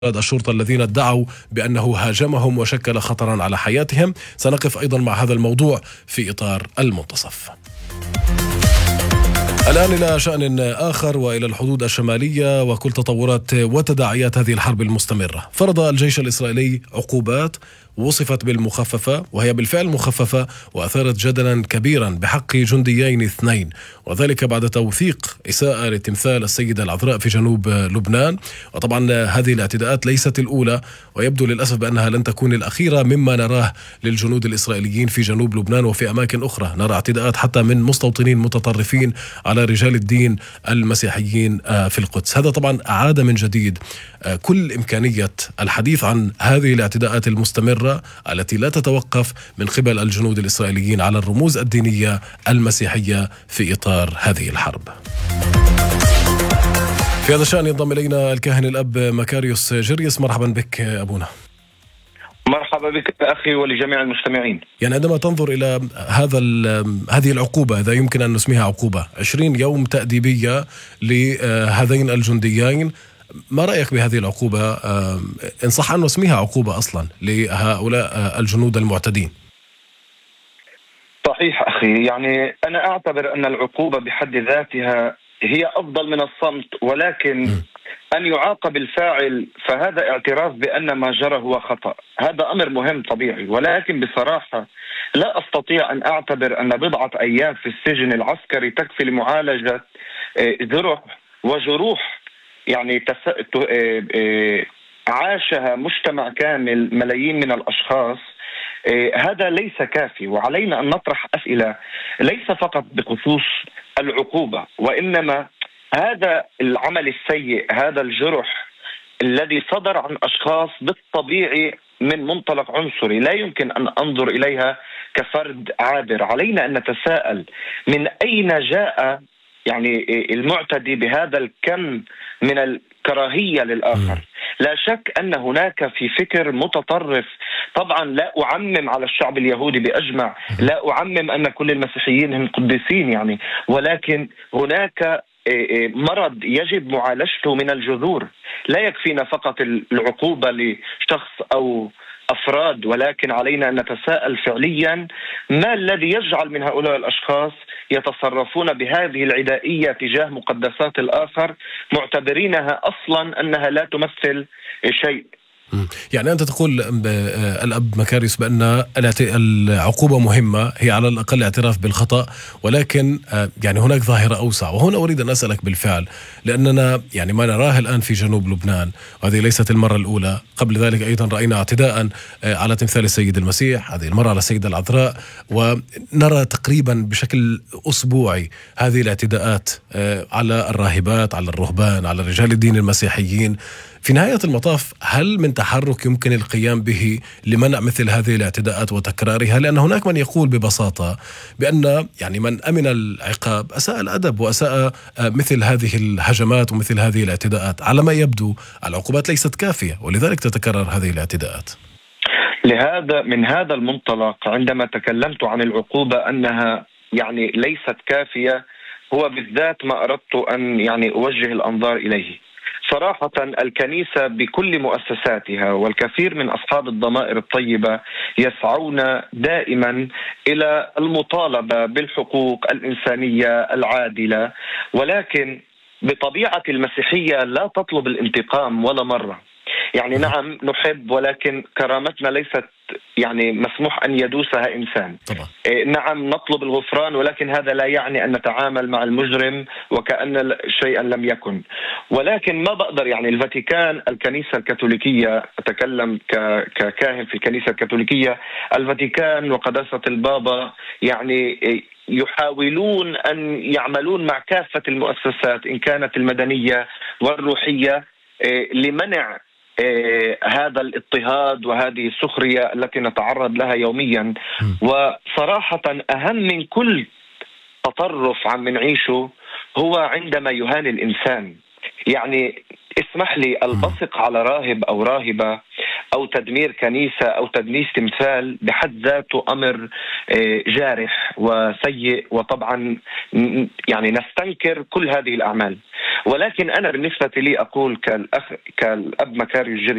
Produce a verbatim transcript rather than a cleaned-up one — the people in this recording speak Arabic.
الشرطة الذين ادعوا بأنه هاجمهم وشكل خطرا على حياتهم. سنقف أيضا مع هذا الموضوع في إطار المنتصف. الآن إلى شأن آخر وإلى الحدود الشمالية وكل تطورات وتداعيات هذه الحرب المستمرة. فرض الجيش الإسرائيلي عقوبات وصفت بالمخففة، وهي بالفعل مخففة، وأثارت جدلا كبيرا بحق جنديين اثنين، وذلك بعد توثيق إساءة لتمثال السيدة العذراء في جنوب لبنان. وطبعا هذه الاعتداءات ليست الأولى، ويبدو للأسف بأنها لن تكون الأخيرة مما نراه للجنود الإسرائيليين في جنوب لبنان وفي أماكن أخرى. نرى اعتداءات حتى من مستوطنين متطرفين على رجال الدين المسيحيين في القدس. هذا طبعا أعاد من جديد كل إمكانية الحديث عن هذه الاعتداءات المستمرة التي لا تتوقف من قبل الجنود الإسرائيليين على الرموز الدينية المسيحية في إطار هذه الحرب. في هذا الشأن ينضم إلينا الكاهن الأب مكاريوس جريس. مرحبا بك أبونا. مرحبا بك أخي ولجميع المستمعين. يعني عندما تنظر إلى هذا هذه العقوبة، إذا يمكن أن نسميها عقوبة، عشرين يوم تأديبية لهذين الجنديين، ما رأيك بهذه العقوبة؟ إن صح أن نسميها عقوبة أصلا لهؤلاء الجنود المعتدين. صحيح أخي، يعني أنا أعتبر أن العقوبة بحد ذاتها هي أفضل من الصمت، ولكن م. أن يعاقب الفاعل فهذا اعتراف بأن ما جرى هو خطأ. هذا أمر مهم طبيعي، ولكن بصراحة لا أستطيع أن أعتبر أن بضعة أيام في السجن العسكري تكفي لمعالجة ذرع وجروح يعني تس... عاشها مجتمع كامل، ملايين من الأشخاص. هذا ليس كافي، وعلينا أن نطرح أسئلة ليس فقط بخصوص العقوبة، وإنما هذا العمل السيء، هذا الجرح الذي صدر عن أشخاص بالطبيعي من منطلق عنصري لا يمكن أن أنظر إليها كفرد عابر. علينا أن نتساءل من أين جاء يعني المعتدي بهذا الكم من الكراهية للآخر. لا شك أن هناك في فكر متطرف. طبعا لا أعمم على الشعب اليهودي بأجمع، لا أعمم أن كل المسيحيين هم قديسين يعني، ولكن هناك مرض يجب معالجته من الجذور. لا يكفينا فقط العقوبة لشخص أو أفراد، ولكن علينا أن نتساءل فعليا ما الذي يجعل من هؤلاء الأشخاص يتصرفون بهذه العدائية تجاه مقدسات الآخر، معتبرينها أصلا أنها لا تمثل شيء. يعني أنت تقول الأب مكاريوس بأن العقوبة مهمة، هي على الأقل اعتراف بالخطأ، ولكن يعني هناك ظاهرة أوسع. وهنا أريد أن أسألك بالفعل، لأننا يعني ما نراه الآن في جنوب لبنان، وهذه ليست المرة الأولى. قبل ذلك أيضا رأينا اعتداء على تمثال السيد المسيح، هذه المرة على السيدة العذراء، ونرى تقريبا بشكل أسبوعي هذه الاعتداءات على الراهبات، على الرهبان، على رجال الدين المسيحيين. في نهاية المطاف، هل من تحرك يمكن القيام به لمنع مثل هذه الاعتداءات وتكرارها؟ لأن هناك من يقول ببساطة بأن يعني من أمن العقاب أساء الأدب وأساء مثل هذه الهجمات ومثل هذه الاعتداءات. على ما يبدو العقوبات ليست كافية، ولذلك تتكرر هذه الاعتداءات. لهذا من هذا المنطلق عندما تكلمت عن العقوبة أنها يعني ليست كافية، هو بالذات ما أردت أن يعني أوجه الأنظار إليه. صراحة الكنيسة بكل مؤسساتها والكثير من أصحاب الضمائر الطيبة يسعون دائما إلى المطالبة بالحقوق الإنسانية العادلة، ولكن بطبيعة المسيحية لا تطلب الانتقام ولا مرة. يعني نعم نحب، ولكن كرامتنا ليست يعني مسموح أن يدوسها إنسان. طبعا. نعم نطلب الغفران، ولكن هذا لا يعني أن نتعامل مع المجرم وكأن شيئا لم يكن. ولكن ما بقدر يعني الفاتيكان، الكنيسة الكاثوليكية، أتكلم ككاهن في الكنيسة الكاثوليكية، الفاتيكان وقداسة البابا يعني يحاولون أن يعملون مع كافة المؤسسات إن كانت المدنية والروحية لمنع هذا الاضطهاد وهذه السخرية التي نتعرض لها يوميا. وصراحة أهم من كل تطرف عم نعيشه هو عندما يهان الإنسان. يعني اسمح لي، البصق على راهب أو راهبة أو تدمير كنيسة أو تدنيس تمثال بحد ذاته أمر جارح وسيء، وطبعا يعني نستنكر كل هذه الأعمال. ولكن أنا بالنسبة لي أقول كالأخ كالأب مكاريوس جيريا